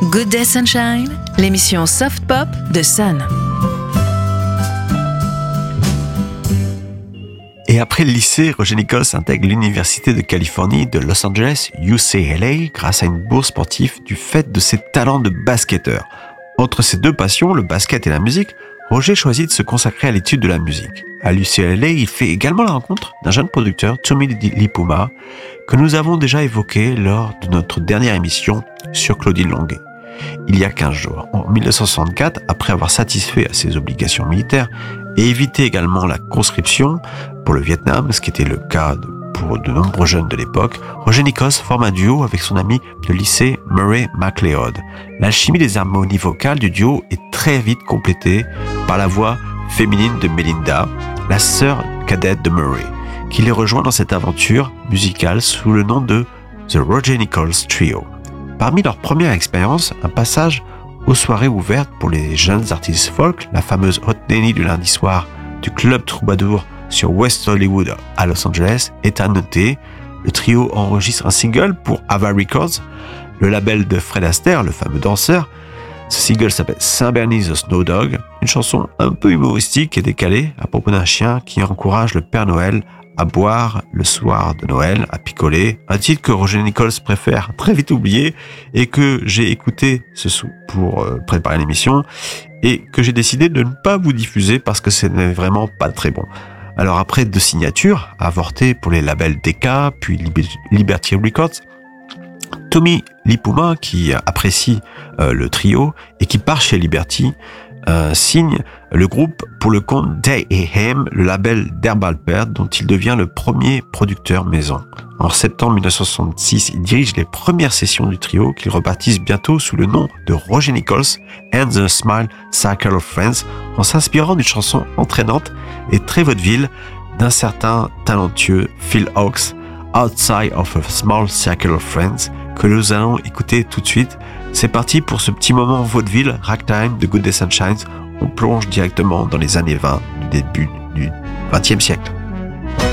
Good Day Sunshine, l'émission Soft Pop de Sun. Et après le lycée, Roger Nichols intègre l'Université de Californie de Los Angeles, UCLA, grâce à une bourse sportive du fait de ses talents de basketteur. Entre ses deux passions, le basket et la musique, Roger choisit de se consacrer à l'étude de la musique. À l'UCLA, il fait également la rencontre d'un jeune producteur, Tommy Lipuma, que nous avons déjà évoqué lors de notre dernière émission sur Claudine Longuet. Il y a 15 jours, en 1964, après avoir satisfait à ses obligations militaires et évité également la conscription pour le Vietnam, ce qui était le cas pour de nombreux jeunes de l'époque, Roger Nichols forme un duo avec son ami de lycée Murray MacLeod. L'alchimie des harmonies vocales du duo est très vite complétée par la voix féminine de Melinda, la sœur cadette de Murray, qui les rejoint dans cette aventure musicale sous le nom de The Roger Nichols Trio. Parmi leurs premières expériences, un passage aux soirées ouvertes pour les jeunes artistes folk, la fameuse Hot Nanny du lundi soir du Club Troubadour sur West Hollywood à Los Angeles, est à noter. Le trio enregistre un single pour Ava Records, le label de Fred Astaire, le fameux danseur. Ce single s'appelle Saint Bernie the Snow Dog, une chanson un peu humoristique et décalée à propos d'un chien qui encourage le Père Noël à boire le soir de Noël, à picoler. Un titre que Roger Nichols préfère très vite oublier et que j'ai écouté pour préparer l'émission et que j'ai décidé de ne pas vous diffuser parce que ce n'est vraiment pas très bon. Alors après 2 signatures, avortées pour les labels Decca, puis Liberty Records, Tommy Lipuma, qui apprécie le trio et qui part chez Liberty, signe le groupe pour le compte Day & Ham, le label d'Herb Alpert, dont il devient le premier producteur maison. En septembre 1966, il dirige les premières sessions du trio qu'il rebaptise bientôt sous le nom de Roger Nichols and the Small Circle of Friends, en s'inspirant d'une chanson entraînante et très vaudeville d'un certain talentueux Phil Ochs, Outside of a Small Circle of Friends, que nous allons écouter tout de suite. C'est parti pour ce petit moment vaudeville, ragtime de Good Day Sunshine. On plonge directement dans les années 20 du début du XXe siècle.